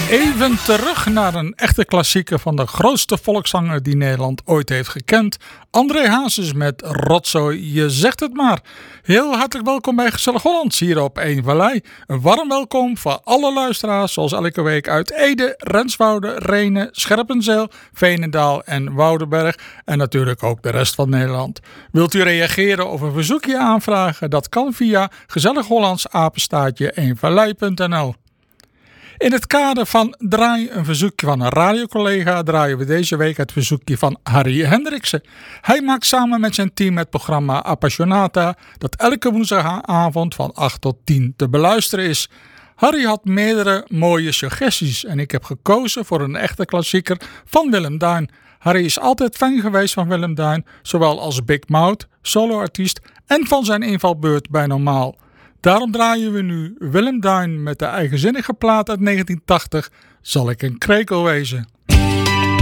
Even terug naar een echte klassieker van de grootste volkszanger die Nederland ooit heeft gekend. André Hazes met Rotzooi, je zegt het maar. Heel hartelijk welkom bij Gezellig Hollands hier op 1 Vallei. Een warm welkom voor alle luisteraars zoals elke week uit Ede, Renswoude, Rhenen, Scherpenzeel, Veenendaal en Woudenberg. En natuurlijk ook de rest van Nederland. Wilt u reageren of een verzoekje aanvragen? Dat kan via gezellighollandsapenstaartje1vallei.nl. In het kader van Draai een verzoekje van een radiocollega draaien we deze week het verzoekje van Harry Hendriksen. Hij maakt samen met zijn team het programma Appassionata dat elke woensdagavond van 8 tot 10 te beluisteren is. Harry had meerdere mooie suggesties en ik heb gekozen voor een echte klassieker van Willem Duin. Harry is altijd fan geweest van Willem Duin, zowel als Big Mouth, soloartiest en van zijn invalbeurt bij Normaal. Daarom draaien we nu Willem Duin met de eigenzinnige plaat uit 1980, Zal ik een krekel wezen.